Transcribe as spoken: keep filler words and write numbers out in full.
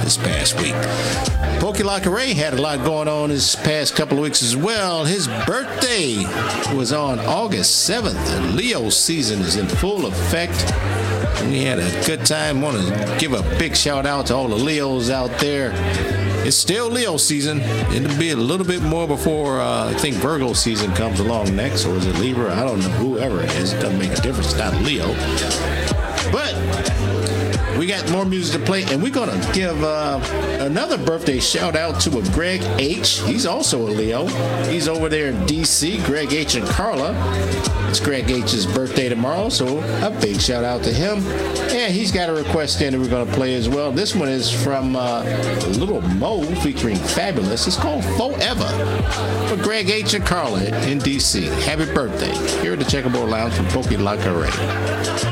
this past week. Pokey Locker Ray had a lot going on this past couple of weeks as well. His birthday was on August seventh. And Leo season is in full effect. We had a good time. Want to give a big shout out to all the Leos out there. It's still Leo season. It'll be a little bit more before uh, I think Virgo season comes along next, or is it Libra? I don't know. Whoever it is, it doesn't make a difference. It's not Leo. But we got more music to play, and we're going to give uh, another birthday shout out to a Greg H. He's also a Leo. He's over there in D C, Greg H. and Carla. It's Greg H's birthday tomorrow, so a big shout out to him. And he's got a request in that we're going to play as well. This one is from uh, Little Mo featuring Fabulous. It's called Forever for Greg H. and Carla in D C. Happy birthday. Here at the Checkerboard Lounge from Pokey Locker Ray.